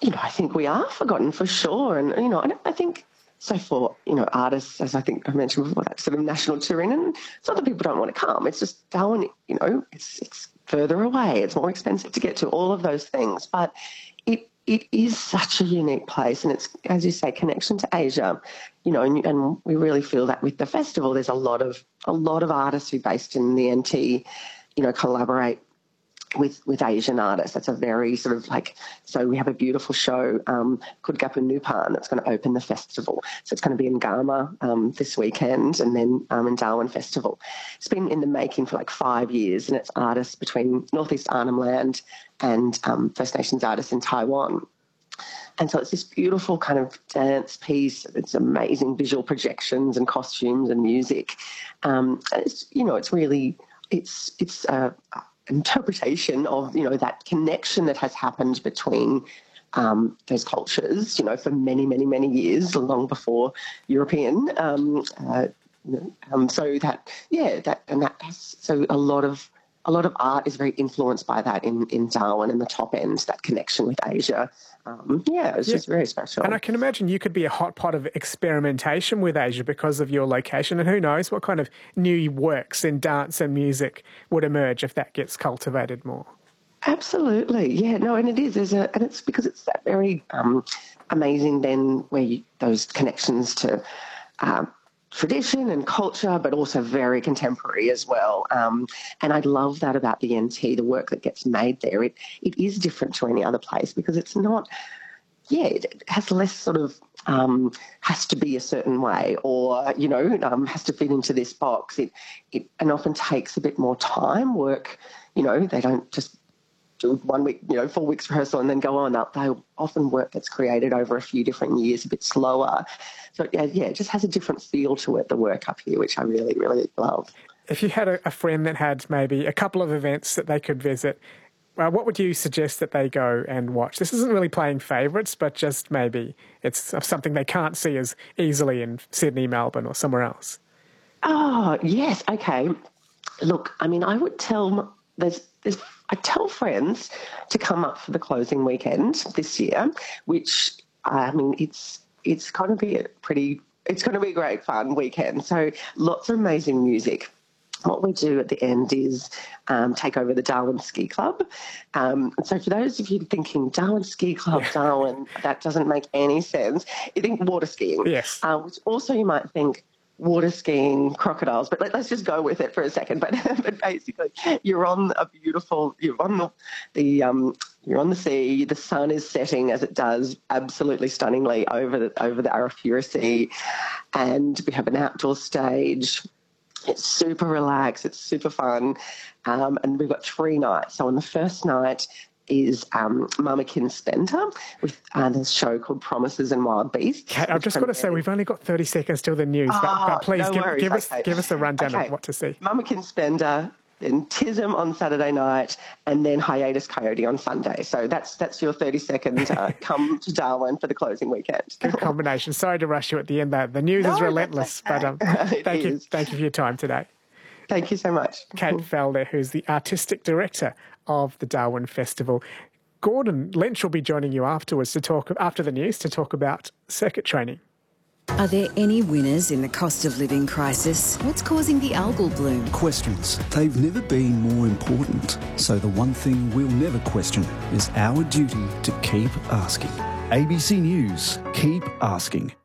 I think we are forgotten for sure. And, I think so for, artists, as I think I mentioned before, that sort of national touring, and it's not that people don't want to come. It's just Darwin, it's further away. It's more expensive to get to, all of those things. But it is such a unique place, and it's, as you say, connection to Asia, and we really feel that with the festival. There's a lot of artists who are based in the NT, collaborate with Asian artists. That's a very sort of so we have a beautiful show, Kudgapu Nupan, that's going to open the festival. So it's going to be in Gama this weekend, and then in Darwin Festival. It's been in the making for 5 years, and it's artists between Northeast Arnhem Land and First Nations artists in Taiwan. And so it's this beautiful kind of dance piece. It's amazing visual projections and costumes and music. It's really, it's interpretation of that connection that has happened between those cultures, for many, many, many years, long before European. So a lot of art is very influenced by that in Darwin, and the top end, that connection with Asia. It's just very special. And I can imagine you could be a hot pot of experimentation with Asia because of your location, and who knows what kind of new works in dance and music would emerge if that gets cultivated more. Absolutely, yeah, no, and it is. And it's because it's that very amazing then where those connections to tradition and culture, but also very contemporary as well. And I love that about the NT, the work that gets made there. It is different to any other place because it's not, it has less sort of has to be a certain way, or, has to fit into this box. It and often takes a bit more time, work, they don't just do 1 week, 4 weeks rehearsal and then go on up. They often work that's created over a few different years, a bit slower. So, it just has a different feel to it, the work up here, which I really, really love. If you had a friend that had maybe a couple of events that they could visit, what would you suggest that they go and watch? This isn't really playing favourites, but just maybe it's something they can't see as easily in Sydney, Melbourne or somewhere else. Oh, yes, okay. Look, I mean, I would tell... I tell friends to come up for the closing weekend this year, which, it's going to be a great fun weekend. So lots of amazing music. What we do at the end is take over the Darwin Ski Club. So for those of you thinking, Darwin Ski Club, Darwin, that doesn't make any sense. You think water skiing. Yes. Which also you might think, water skiing, crocodiles, but let's just go with it for a second. But basically, you're on the sea. The sun is setting as it does absolutely stunningly over the Arafura Sea, and we have an outdoor stage. It's super relaxed. It's super fun, and we've got 3 nights. So on the first night is Mama Kinspender with this show called Promises and Wild Beasts. Kat, I've just got to say, we've only got 30 seconds till the news, but please give us a rundown of what to see. Mama Kinspender, then Tism on Saturday night, and then Hiatus Coyote on Sunday. So that's your 30-second come to Darwin for the closing weekend. Good combination. Sorry to rush you at the end there. The news is relentless, but thank you for your time today. Thank you so much. Kate Felder, who's the artistic director of the Darwin Festival. Gordon Lynch will be joining you afterwards after the news to talk about circuit training. Are there any winners in the cost of living crisis? What's causing the algal bloom? Questions. They've never been more important. So the one thing we'll never question is our duty to keep asking. ABC News. Keep asking.